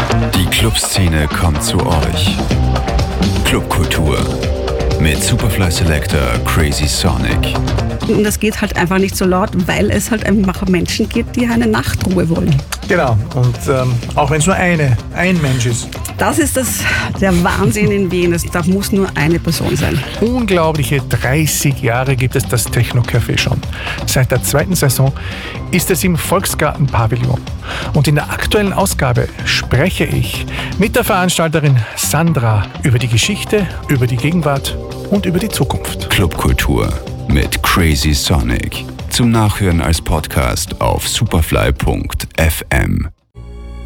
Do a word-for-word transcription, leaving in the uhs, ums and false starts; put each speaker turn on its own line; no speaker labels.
Die Clubszene kommt zu euch. Clubkultur mit Superfly Selector Crazy Sonic.
Und es geht halt einfach nicht so laut, weil es halt einfach Menschen gibt, die eine Nachtruhe wollen.
Genau, und ähm, auch wenn es nur eine, ein Mensch ist.
Das ist das, der Wahnsinn in Wien. Es darf, muss nur eine Person sein.
Unglaubliche dreißig Jahre gibt es das Techno-Café schon. Seit der zweiten Saison ist es im Volksgarten-Pavillon. Und in der aktuellen Ausgabe spreche ich mit der Veranstalterin Sandra über die Geschichte, über die Gegenwart und über die Zukunft.
Clubkultur mit Crazy Sonic. Zum Nachhören als Podcast auf superfly punkt f m.